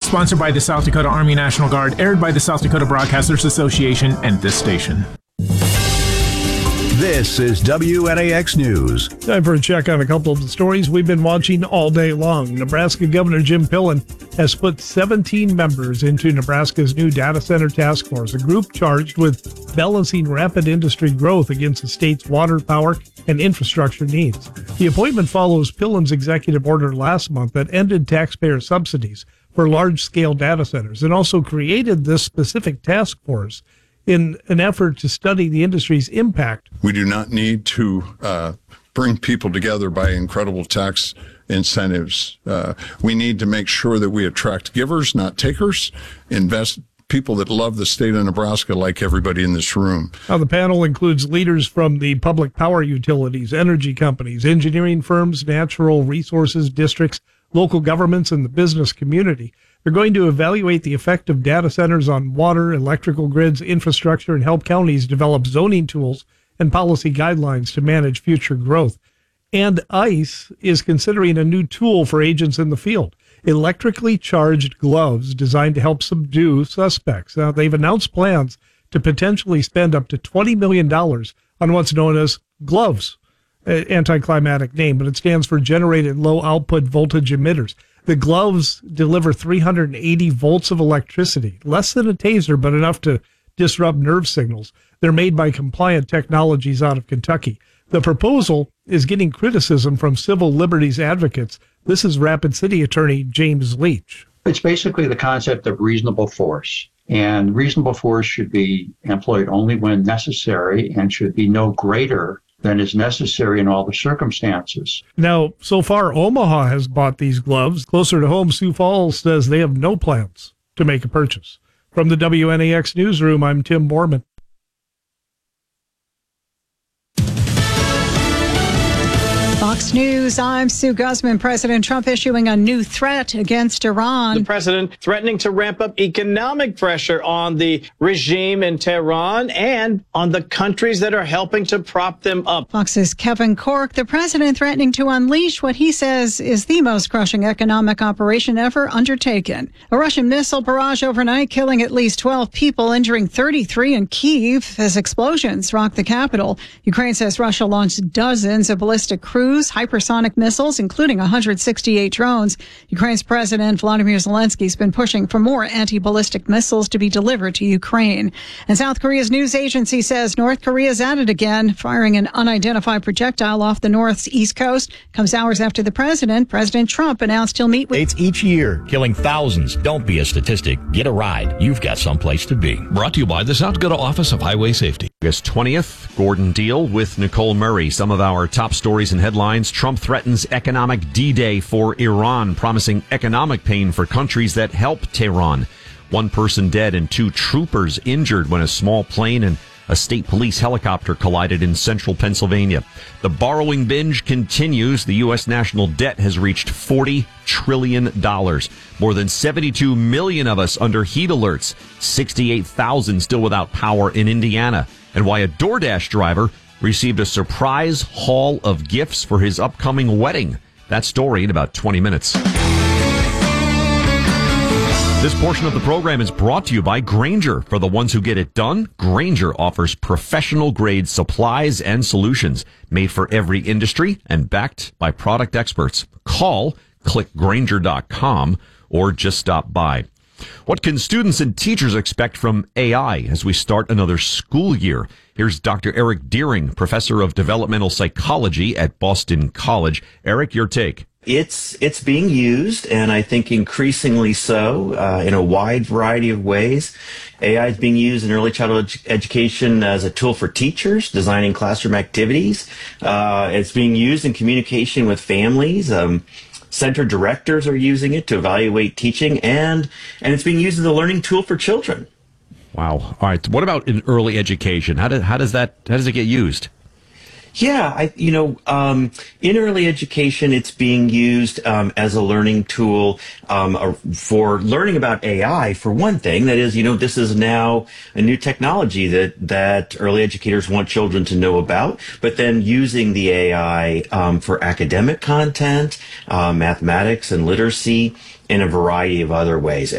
Sponsored by the South Dakota Army National Guard, aired by the South Dakota Broadcasters Association and this station. This is WNAX News. Time for a check on a couple of the stories we've been watching all day long. Nebraska Governor Jim Pillen has put 17 members into Nebraska's new data center task force, a group charged with balancing rapid industry growth against the state's water, power, and infrastructure needs. The appointment follows Pillen's executive order last month that ended taxpayer subsidies for large-scale data centers and also created this specific task force in an effort to study the industry's impact. We do not need to bring people together by incredible tax incentives. We need to make sure that we attract givers, not takers, invest people that love the state of Nebraska like everybody in this room. Now, the panel includes leaders from the public power utilities, energy companies, engineering firms, natural resources districts, local governments, and the business community. They're going to evaluate the effect of data centers on water, electrical grids, infrastructure, and help counties develop zoning tools and policy guidelines to manage future growth. And ICE is considering a new tool for agents in the field, electrically charged gloves designed to help subdue suspects. Now, they've announced plans to potentially spend up to $20 million on what's known as gloves. Anticlimactic name, but it stands for generated low output voltage emitters. The gloves deliver 380 volts of electricity, less than a taser, but enough to disrupt nerve signals. They're made by Compliant Technologies out of Kentucky. The proposal is getting criticism from civil liberties advocates. This is Rapid City Attorney James Leach. It's basically the concept of reasonable force. And reasonable force should be employed only when necessary and should be no greater than is necessary in all the circumstances. Now, so far, Omaha has bought these gloves. Closer to home, Sioux Falls says they have no plans to make a purchase. From the WNAX newsroom, I'm Tim Borman. Fox News, I'm Sue Guzman. President Trump issuing a new threat against Iran. The president threatening to ramp up economic pressure on the regime in Tehran and on the countries that are helping to prop them up. Fox's Kevin Corke, the president threatening to unleash what he says is the most crushing economic operation ever undertaken. A Russian missile barrage overnight, killing at least 12 people, injuring 33 in Kyiv as explosions rocked the capital. Ukraine says Russia launched dozens of ballistic cruise hypersonic missiles, including 168 drones. Ukraine's President Volodymyr Zelensky has been pushing for more anti-ballistic missiles to be delivered to Ukraine. And South Korea's news agency says North Korea's at it again, firing an unidentified projectile off the North's east coast. Comes hours after President Trump announced he'll meet with states each year, killing thousands. Don't be a statistic. Get a ride. You've got someplace to be. Brought to you by the South Dakota Office of Highway Safety. August 20th, Gordon Deal with Nicole Murray. Some of our top stories and headlines. Trump threatens economic D-Day for Iran, promising economic pain for countries that help Tehran. One person dead and 2 troopers injured when a small plane and a state police helicopter collided in central Pennsylvania. The borrowing binge continues. The U.S. national debt has reached $40 trillion. More than 72 million of us under heat alerts. 68,000 still without power in Indiana. And why a DoorDash driver received a surprise haul of gifts for his upcoming wedding. That story in about 20 minutes. This portion of the program is brought to you by Grainger. For the ones who get it done, Grainger offers professional-grade supplies and solutions made for every industry and backed by product experts. Call, click Grainger.com, or just stop by. What can students and teachers expect from AI as we start another school year? Here's Dr. Eric Deering, professor of developmental psychology at Boston College. Eric, your take. It's being used, and I think increasingly so, in a wide variety of ways. AI is being used in early childhood education as a tool for teachers, designing classroom activities. It's being used in communication with families. Center directors are using it to evaluate teaching, and it's being used as a learning tool for children. Wow. All right. What about in early education? How does it get used? Yeah, in early education, it's being used as a learning tool for learning about AI, for one thing. That is, this is now a new technology that early educators want children to know about, but then using the AI for academic content, mathematics and literacy, in a variety of other ways.